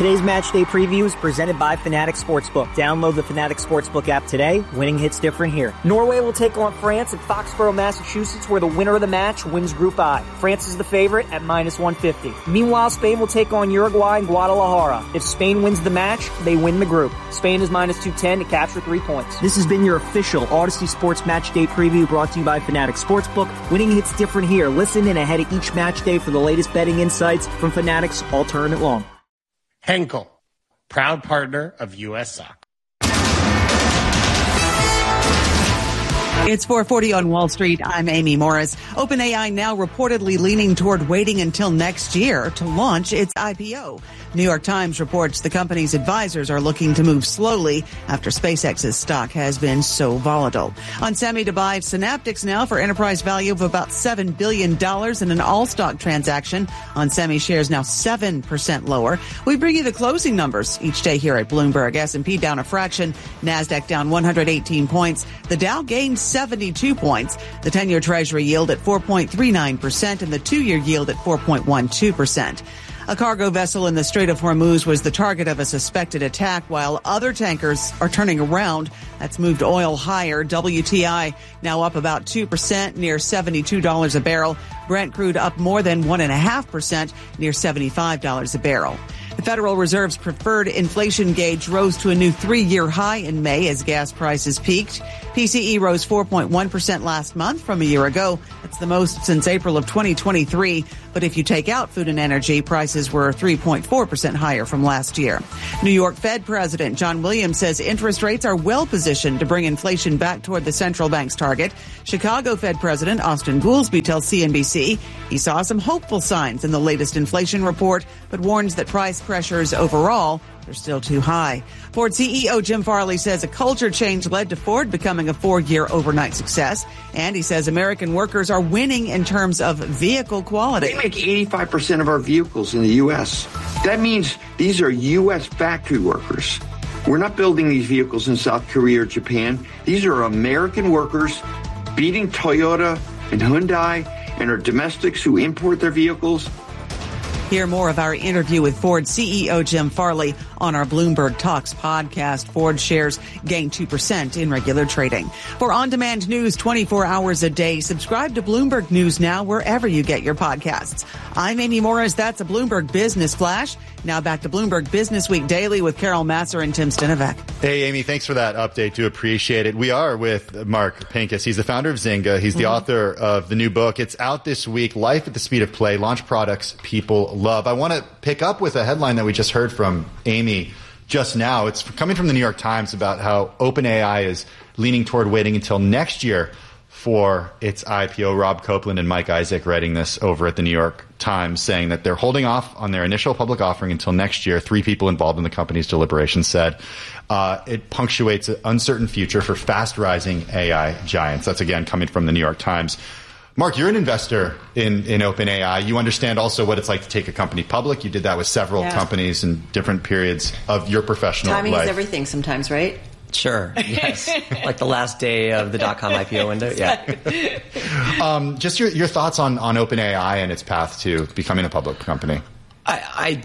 Today's match day preview is presented by Fanatics Sportsbook. Download the Fanatics Sportsbook app today. Winning hits different here. Norway will take on France at Foxborough, Massachusetts, where the winner of the match wins Group I. France is the favorite at minus 150. Meanwhile, Spain will take on Uruguay in Guadalajara. If Spain wins the match, they win the group. Spain is minus 210 to capture 3 points. This has been your official Odyssey Sports Match Day preview brought to you by Fanatics Sportsbook. Winning hits different here. Listen in ahead of each match day for the latest betting insights from Fanatics all tournament long. Henkel, proud partner of U.S. Soccer. It's 4:40 on Wall Street. I'm Amy Morris. OpenAI now reportedly leaning toward waiting until next year to launch its IPO. New York Times reports the company's advisors are looking to move slowly after SpaceX's stock has been so volatile. On Semi to buy Synaptics now for enterprise value of about $7 billion in an all-stock transaction. On Semi shares now 7% lower. We bring you the closing numbers each day here at Bloomberg. S&P down a fraction. NASDAQ down 118 points. The Dow gained 72 points. The 10-year Treasury yield at 4.39% and the 2-year yield at 4.12%. A cargo vessel in the Strait of Hormuz was the target of a suspected attack while other tankers are turning around. That's moved oil higher. WTI now up about 2%, near $72 a barrel. Brent crude up more than 1.5%, near $75 a barrel. The Federal Reserve's preferred inflation gauge rose to a new 3-year high in May as gas prices peaked. PCE rose 4.1% last month from a year ago. That's the most since April of 2023. But if you take out food and energy, prices were 3.4% higher from last year. New York Fed President John Williams says interest rates are well positioned to bring inflation back toward the central bank's target. Chicago Fed President Austin Goolsbee tells CNBC he saw some hopeful signs in the latest inflation report, but warns that price pressures overall are still too high. Ford CEO Jim Farley says a culture change led to Ford becoming a 4-year overnight success. And he says American workers are winning in terms of vehicle quality. They make 85% of our vehicles in the U.S. That means these are U.S. factory workers. We're not building these vehicles in South Korea or Japan. These are American workers beating Toyota and Hyundai and our domestics who import their vehicles. Hear more of our interview with Ford CEO Jim Farley on our Bloomberg Talks podcast. Ford shares gained 2% in regular trading. For on-demand news 24 hours a day, subscribe to Bloomberg News Now wherever you get your podcasts. I'm Amy Morris. That's a Bloomberg Business Flash. Now back to Bloomberg Business Week Daily with Carol Masser and Tim Stinovec. Hey, Amy, thanks for that update. Do appreciate it. We are with Mark Pincus. He's the founder of Zynga. He's the author of the new book. It's out this week, Life at the Speed of Play, Launch Products People Love. I want to pick up with a headline that we just heard from Amy just now. It's coming from the New York Times about how OpenAI is leaning toward waiting until next year for its IPO. Rob Copeland and Mike Isaac writing this over at the New York Times, saying that they're holding off on their initial public offering until next year. 3 people involved in the company's deliberations said it punctuates an uncertain future for fast-rising AI giants. That's, again, coming from the New York Times. Mark, you're an investor in OpenAI. You understand also what it's like to take a company public. You did that with several companies in different periods of your professional life. Timing is everything sometimes, right? Sure. Yes. Like the last day of the .com IPO window. Yeah. Just your thoughts on OpenAI and its path to becoming a public company. I'd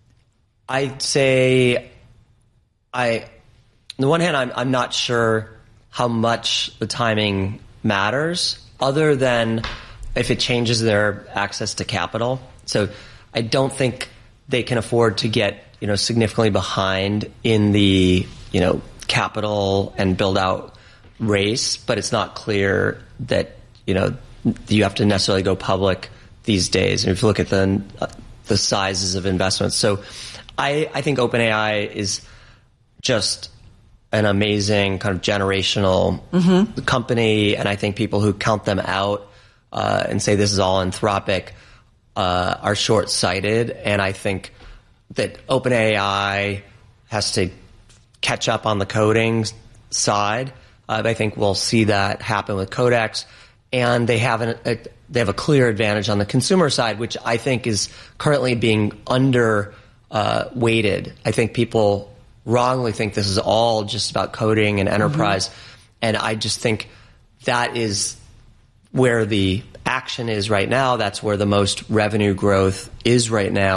say on the one hand, I'm not sure how much the timing matters, other than if it changes their access to capital. So I don't think they can afford to get, significantly behind in the, capital and build out race, but it's not clear that, you have to necessarily go public these days. And if you look at the sizes of investments. So I think OpenAI is just an amazing kind of generational company. And I think people who count them out and say this is all Anthropic are short-sighted. And I think that OpenAI has to catch up on the coding side. I think we'll see that happen with Codex. And they have a clear advantage on the consumer side, which I think is currently being weighted. I think people wrongly think this is all just about coding and enterprise. And I just think that is where the action is right now. That's where the most revenue growth is right now.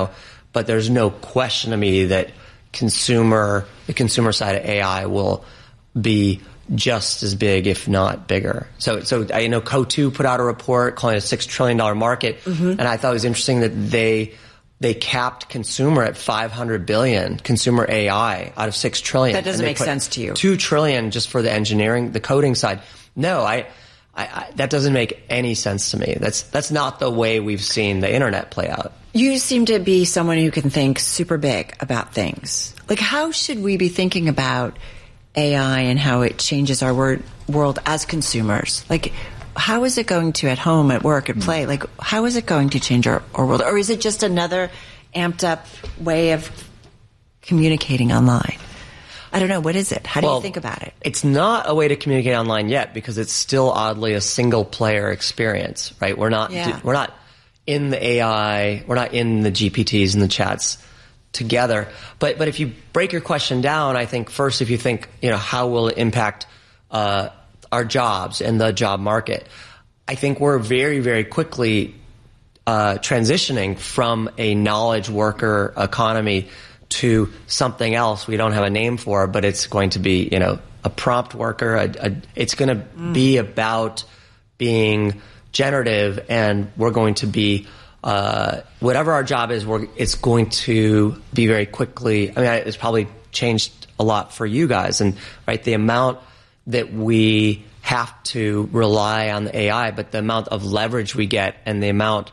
but there's no question to me that the consumer side of AI will be just as big, if not bigger. So I know Coatue put out a report calling it a $6 trillion market, and I thought it was interesting that they capped consumer at $500 billion, consumer AI out of $6 trillion. That doesn't make sense to you. $2 trillion just for the engineering, the coding side. No, I that doesn't make any sense to me. That's not the way we've seen the internet play out. You seem to be someone who can think super big about things. Like, how should we be thinking about AI and how it changes our world as consumers? Like, how is it going to, at home, at work, at play, like, how is it going to change our world? Or is it just another amped up way of communicating online? I don't know. What is it? How do you think about it? It's not a way to communicate online yet because it's still oddly a single player experience, right? We're not in the AI, we're not in the GPTs and the chats together. But if you break your question down, I think first, if you think, how will it impact our jobs and the job market, I think we're very, very quickly transitioning from a knowledge worker economy to something else we don't have a name for, but it's going to be, a prompt worker. It's going to be about being generative, and we're going to be whatever our job is, it's going to be very quickly. I mean, it's probably changed a lot for you guys, and right, the amount that we have to rely on the AI, but the amount of leverage we get, and the amount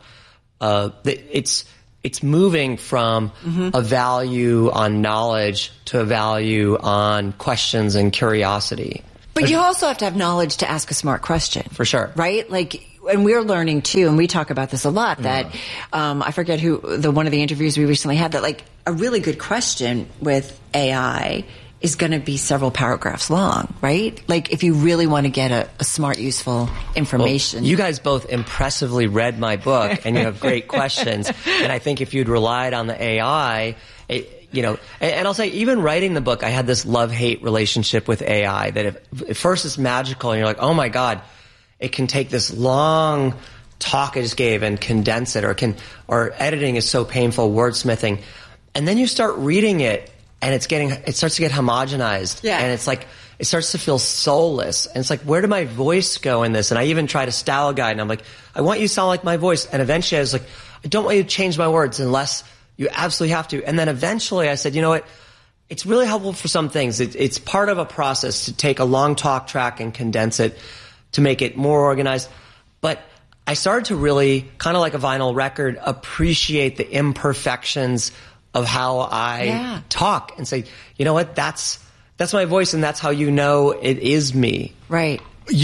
it's moving from a value on knowledge to a value on questions and curiosity. But you also have to have knowledge to ask a smart question. For sure. Right? Like, and we're learning too, and we talk about this a lot, that I forget one of the interviews we recently had, that like a really good question with AI is going to be several paragraphs long, right? Like, if you really want to get a smart, useful information. Well, you guys both impressively read my book, and you have great questions. And I think if you'd relied on the AI, and I'll say, even writing the book, I had this love-hate relationship with AI that at first it's magical, and you're like, oh my God, it can take this long talk I just gave and condense it, or editing is so painful, wordsmithing. And then you start reading it, and it starts to get homogenized. Yeah. And it's like, it starts to feel soulless. And it's like, where did my voice go in this? And I even tried a style guide, and I'm like, I want you to sound like my voice. And eventually I was like, I don't want you to change my words unless you absolutely have to. And then eventually I said, you know what? It's really helpful for some things. It's part of a process to take a long talk track and condense it to make it more organized. But I started to really, kind of like a vinyl record, appreciate the imperfections of how I talk, and say, you know what, that's my voice, and that's how it is me. Right.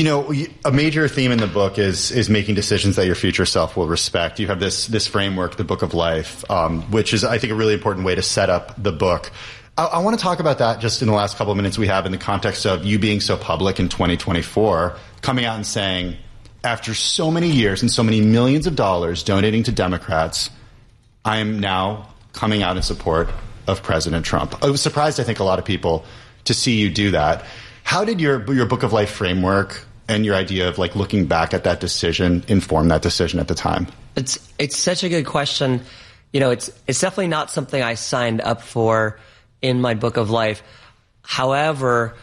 A major theme in the book is making decisions that your future self will respect. You have this framework, the Book of Life, which is, I think, a really important way to set up the book. I want to talk about that just in the last couple of minutes we have in the context of you being so public in 2024, coming out and saying, after so many years and so many millions of dollars donating to Democrats, I am now coming out in support of President Trump. I was surprised, I think, a lot of people to see you do that. How did your Book of Life framework and your idea of like looking back at that decision inform that decision at the time? It's such a good question. It's definitely not something I signed up for in my Book of Life. However,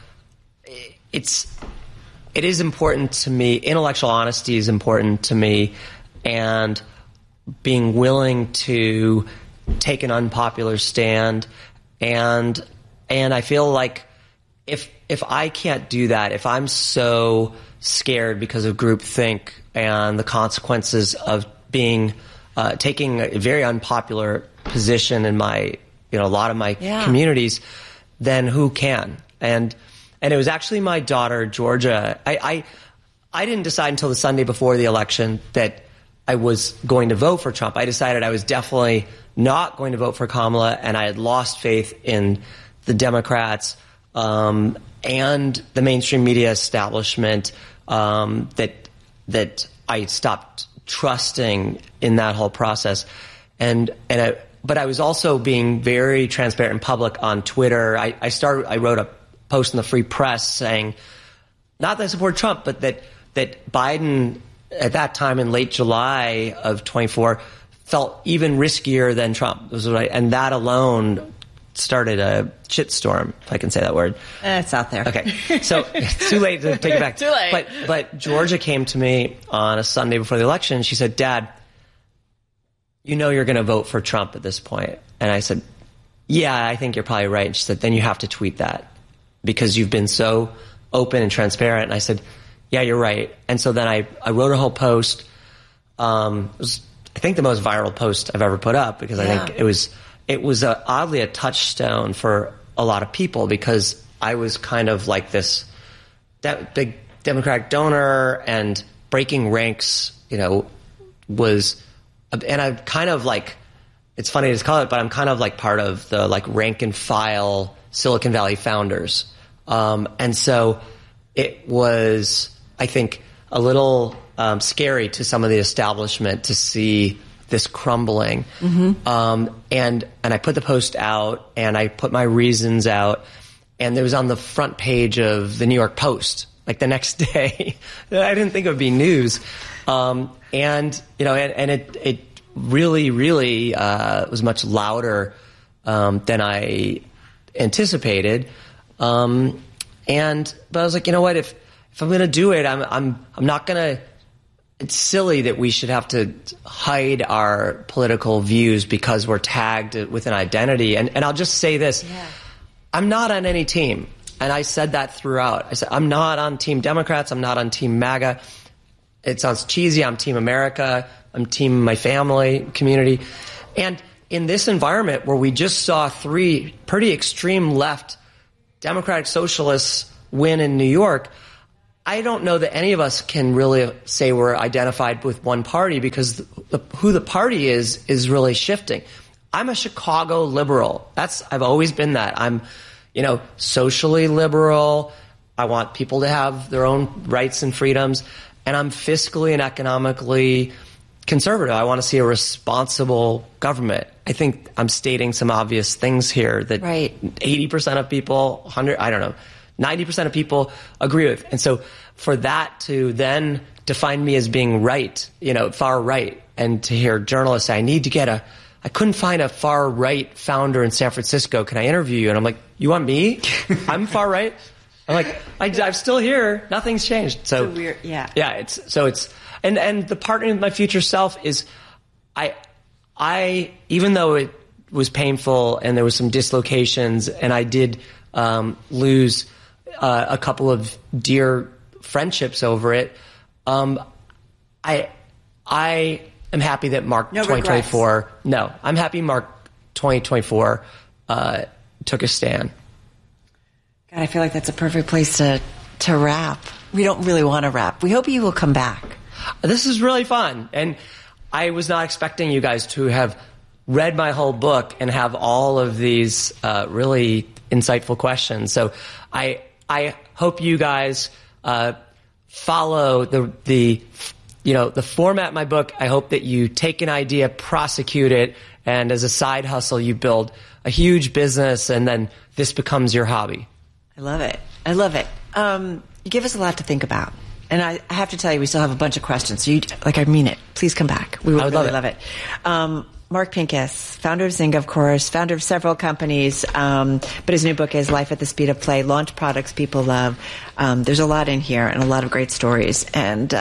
it is important to me. Intellectual honesty is important to me, and being willing to take an unpopular stand, and I feel like if I can't do that, if I'm so scared because of groupthink and the consequences of being taking a very unpopular position in my a lot of my communities, then who can? And it was actually my daughter Georgia. I didn't decide until the Sunday before the election that I was going to vote for Trump. I decided I was definitely not going to vote for Kamala, and I had lost faith in the Democrats and the mainstream media establishment, that I stopped trusting in that whole process. But I was also being very transparent and public on Twitter. I wrote a post in the Free Press saying, not that I support Trump, but that Biden at that time in late July of 24 felt even riskier than Trump. And that alone started a shitstorm, if I can say that word. It's out there. Okay. So it's too late to take it back. Too late. But Georgia came to me on a Sunday before the election. And she said, Dad, you know you're going to vote for Trump at this point. And I said, yeah, I think you're probably right. And she said, then you have to tweet that because you've been so open and transparent. And I said, yeah, you're right. And so then I wrote a whole post. It was, I think, the most viral post I've ever put up because I think it was oddly a touchstone for a lot of people because I was kind of like this big Democratic donor and breaking ranks, was, and I'm kind of like, it's funny to call it, but I'm kind of like part of the like rank and file Silicon Valley founders. And so it was, I think, a little scary to some of the establishment to see this crumbling. Mm-hmm. And I put the post out and I put my reasons out and it was on the front page of the New York Post, like the next day. I didn't think it would be news. And it really, really was much louder than I anticipated. But I was like, you know what, if I'm going to do it, I'm not going to. It's silly that we should have to hide our political views because we're tagged with an identity. And I'll just say this. Yeah. I'm not on any team. And I said that throughout. I said, I'm not on Team Democrats. I'm not on Team MAGA. It sounds cheesy. I'm Team America. I'm Team my family, community. And in this environment where we just saw 3 pretty extreme left Democratic Socialists win in New York, I don't know that any of us can really say we're identified with one party because who the party is really shifting. I'm a Chicago liberal. I've always been that. I'm, socially liberal. I want people to have their own rights and freedoms. And I'm fiscally and economically conservative. I want to see a responsible government. I think I'm stating some obvious things here that 80% of people, 90% of people agree with. And so for that to then define me as being right, far right, and to hear journalists say, I couldn't find a far right founder in San Francisco. Can I interview you? And I'm like, you want me? I'm far right? I'm like, I'm still here. Nothing's changed. So weird. Yeah. Yeah. It's and the partnering with my future self is, I even though it was painful and there was some dislocations and I did lose a couple of dear friendships over it. I am happy that Mark 2024. No, I'm happy Mark 2024 took a stand. God, I feel like that's a perfect place to wrap. We don't really want to wrap. We hope you will come back. This is really fun, and I was not expecting you guys to have read my whole book and have all of these really insightful questions. So I hope you guys follow the format of my book. I hope that you take an idea, prosecute it, and as a side hustle, you build a huge business, and then this becomes your hobby. I love it. I love it. You give us a lot to think about. And I have to tell you, we still have a bunch of questions. So I mean it. Please come back. We would really love it. Mark Pincus, founder of Zynga, of course, founder of several companies, but his new book is Life at the Speed of Play, Launch Products People Love. There's a lot in here and a lot of great stories. And,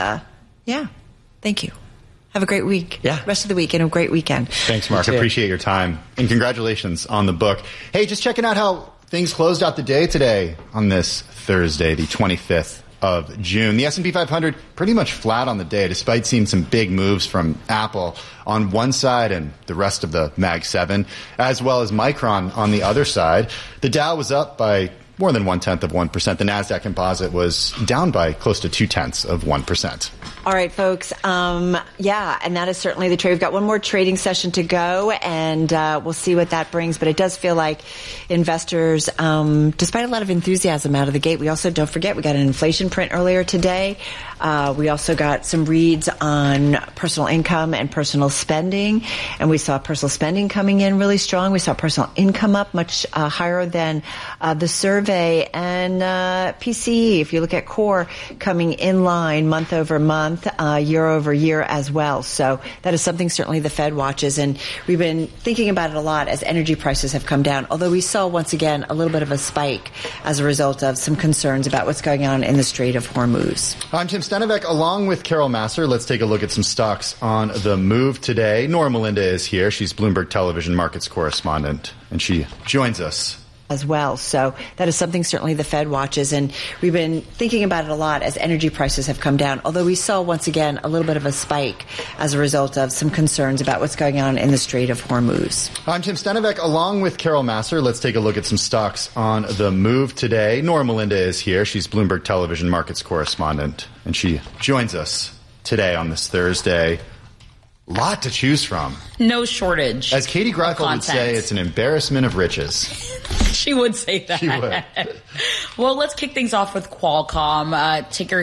thank you. Have a great week. Yeah. Rest of the week and a great weekend. Thanks, Mark. Appreciate your time. And congratulations on the book. Hey, just checking out how things closed out the day today on this Thursday, the 25th of June. The S&P 500 pretty much flat on the day, despite seeing some big moves from Apple on one side and the rest of the Mag 7, as well as Micron on the other side. The Dow was up by more than 0.1%. The NASDAQ composite was down by close to 0.2%. All right, folks. And that is certainly the trade. We've got one more trading session to go, and we'll see what that brings. But it does feel like investors, despite a lot of enthusiasm out of the gate, we also, don't forget, we got an inflation print earlier today. We also got some reads on personal income and personal spending, and we saw personal spending coming in really strong. We saw personal income up much higher than the survey, and PCE, if you look at core, coming in line month over month. month, year over year as well. So that is something certainly the Fed watches. And we've been thinking about it a lot as energy prices have come down, although we saw once again a little bit of a spike as a result of some concerns about what's going on in the Strait of Hormuz. I'm Tim Stenevec along with Carol Massar. Let's take a look at some stocks on the move today. Nora Melinda is here. She's Bloomberg Television Markets correspondent, and she joins us as well. So that is something certainly the Fed watches. And we've been thinking about it a lot as energy prices have come down, although we saw once again a little bit of a spike as a result of some concerns about what's going on in the Strait of Hormuz. I'm Tim Stenevec along with Carol Massar. Let's take a look at some stocks on the move today. Nora Melinda is here. She's Bloomberg Television Markets correspondent, and she joins us today on this Thursday. Lot to choose from. No shortage. As Katie Greifeld would say, it's an embarrassment of riches. She would say that. She would. Well, let's kick things off with Qualcomm, ticker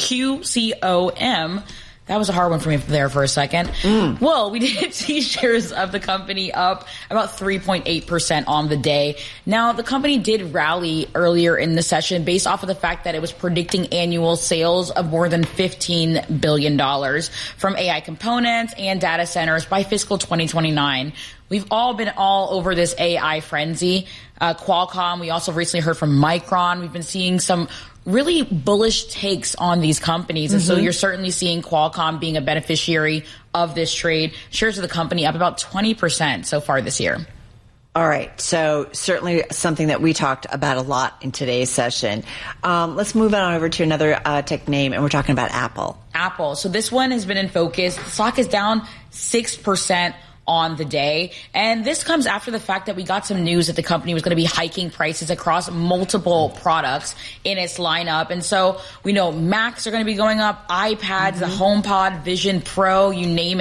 QCOM. That was a hard one for me there for a second. Well, we did see shares of the company up about 3.8% on the day. Now, the company did rally earlier in the session based off of the fact that it was predicting annual sales of more than $15 billion from AI components and data centers by fiscal 2029. We've all been all over this AI frenzy. Qualcomm, we also recently heard from Micron. We've been seeing some really bullish takes on these companies. And so you're certainly seeing Qualcomm being a beneficiary of this trade. Shares of the company up about 20% so far this year. All right. So certainly something that we talked about a lot in today's session. Let's move on over to another tech name, and we're talking about Apple. Apple. So this one has been in focus. The stock is down 6% on the day. And this comes after the fact that we got some news that the company was going to be hiking prices across multiple products in its lineup. And so we know Macs are going to be going up, iPads, the HomePod, Vision Pro, you name it.